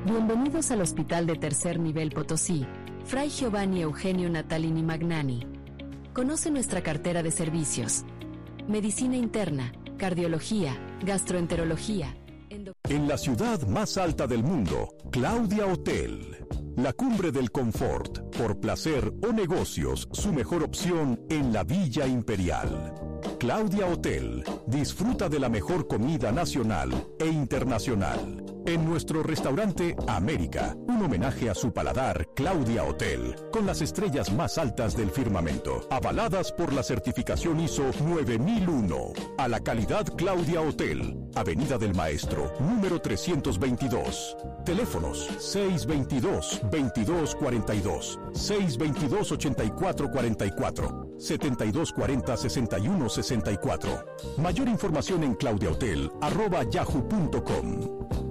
Bienvenidos al Hospital de Tercer Nivel Potosí, Fray Giovanni Eugenio Natalini Magnani. Conoce nuestra cartera de servicios: medicina interna, cardiología, gastroenterología. En la ciudad más alta del mundo, Claudia Hotel. La cumbre del confort, por placer o negocios, su mejor opción en la Villa Imperial. Claudia Hotel. Disfruta de la mejor comida nacional e internacional. En nuestro restaurante América, un homenaje a su paladar, Claudia Hotel, con las estrellas más altas del firmamento, avaladas por la certificación ISO 9001. A la calidad Claudia Hotel, Avenida del Maestro, número 322. Teléfonos 622-2242, 622-8444, 7240-6164. Mayor información en claudiahotel@yahoo.com.